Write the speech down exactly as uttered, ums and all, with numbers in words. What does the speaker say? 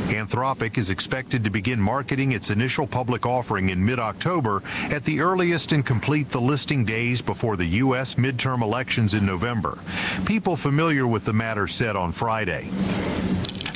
Anthropic is expected to begin marketing its initial public offering in mid-October at the earliest and complete the listing days before the U S midterm elections in November. People familiar with the matter said on Friday.